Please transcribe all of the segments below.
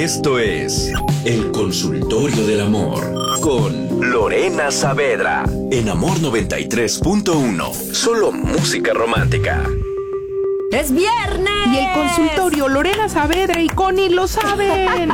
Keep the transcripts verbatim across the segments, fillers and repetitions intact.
Esto es El Consultorio del Amor con Lorena Saavedra en Amor noventa y tres punto uno. Solo música romántica. ¡Es viernes! Y el consultorio, Lorena Saavedra y Connie lo saben.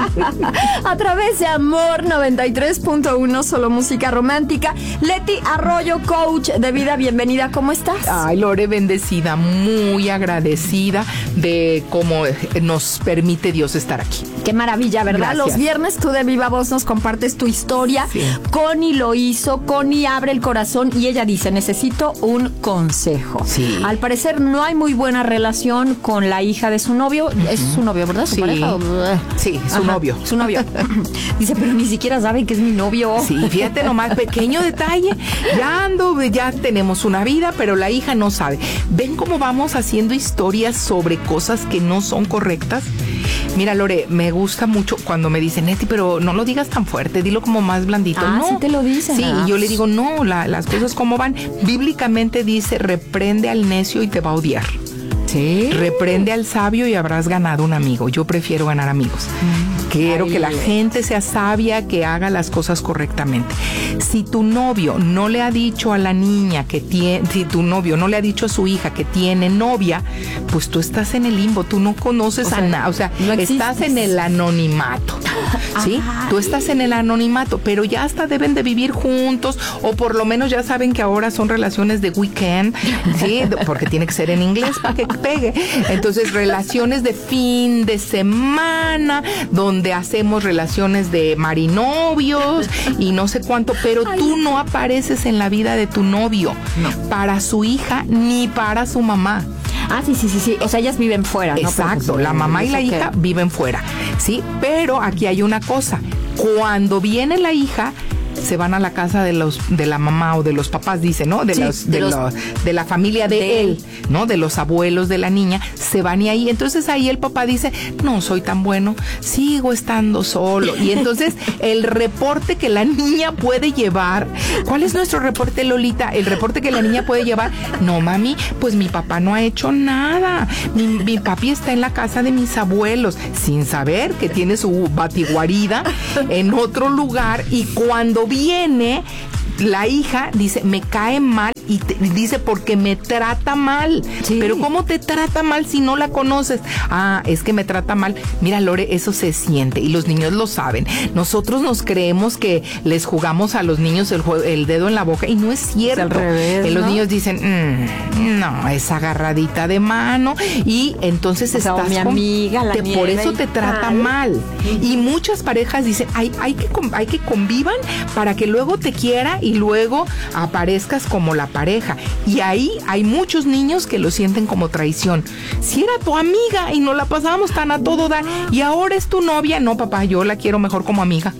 A través de Amor noventa y tres punto uno, solo música romántica. Leti Arroyo, coach de vida, bienvenida, ¿cómo estás? Ay, Lore, bendecida, muy agradecida de cómo nos permite Dios estar aquí. Qué maravilla, ¿verdad? Gracias. Los viernes tú de viva voz nos compartes tu historia. Sí. Connie lo hizo, Connie abre el corazón y ella dice, necesito un consejo. Sí. Al parecer no hay muy buena relación con la hija de su novio. Uh-huh. Es su novio, ¿verdad? ¿Su sí. pareja? Sí, su Ajá, novio. Su novio. Dice, pero ni siquiera sabe que es mi novio. Sí, fíjate nomás, pequeño detalle. Ya ando, ya tenemos una vida, pero la hija no sabe. ¿Ven cómo vamos haciendo historias sobre cosas que no son correctas? Mira, Lore, me gusta mucho cuando me dicen, Neti, pero no lo digas tan fuerte, dilo como más blandito. Ah, no. sí te lo dicen. Sí, ah. y yo le digo, no, la, las cosas como van. Bíblicamente dice, reprende al necio y te va a odiar. ¿Sí? Reprende al sabio y habrás ganado un amigo. Yo prefiero ganar amigos. Mm. Quiero Ay, que la gente sea sabia, que haga las cosas correctamente. Si tu novio no le ha dicho a la niña que tiene, si tu novio no le ha dicho a su hija que tiene novia, pues tú estás en el limbo, tú no conoces o sea, a nada, o sea, no estás en el anonimato, ¿sí? Ay. Tú estás en el anonimato, pero ya hasta deben de vivir juntos, o por lo menos ya saben que ahora son relaciones de weekend, ¿sí? Porque tiene que ser en inglés para que pegue. Entonces, relaciones de fin de semana, donde hacemos relaciones de marinovios y no sé cuánto, pero Ay. tú no apareces en la vida de tu novio, no. para su hija ni para su mamá. Ah, sí, sí, sí, sí. O sea, ellas viven fuera, ¿no? Exacto, Pues, la mamá y la ¿eso hija qué? viven fuera, ¿sí? Pero aquí hay una cosa, cuando viene la hija, se van a la casa de los de la mamá o de los papás, dice, ¿no? De Sí, los de de, los- los, de la familia de, de él, él. ¿no? De los abuelos de la niña, se van y ahí, entonces ahí el papá dice, no soy tan bueno, sigo estando solo. Y entonces el reporte que la niña puede llevar, ¿cuál es nuestro reporte, Lolita? El reporte que la niña puede llevar, no mami, pues mi papá no ha hecho nada, mi, mi papi está en la casa de mis abuelos, sin saber que tiene su batiguarida en otro lugar, y cuando viene la hija dice, me cae mal, y te, dice, porque me trata mal. Sí. Pero ¿cómo te trata mal si no la conoces? Ah, es que me trata mal. Mira, Lore, eso se siente y los niños lo saben. Nosotros nos creemos que les jugamos a los niños el, jue- el dedo en la boca y no es cierto. Es al revés, Eh, Los ¿no? niños dicen, mmm, no, es agarradita de mano, y entonces O sea, estás mi con- amiga, la te- por nieve eso y te trata tal. mal. Y muchas parejas dicen, hay, hay, que, con- hay que convivan para que luego te quiera y luego aparezcas como la pareja. Y ahí hay muchos niños que lo sienten como traición. Si era tu amiga y nos la pasábamos tan a todo dar, y ahora es tu novia, no papá, yo la quiero mejor como amiga.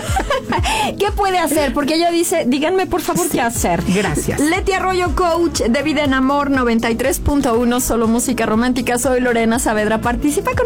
¿Qué puede hacer? Porque ella dice, díganme por favor Sí. qué hacer. Gracias. Leti Arroyo, coach de vida en Amor noventa y tres punto uno, solo música romántica. Soy Lorena Saavedra. Participa con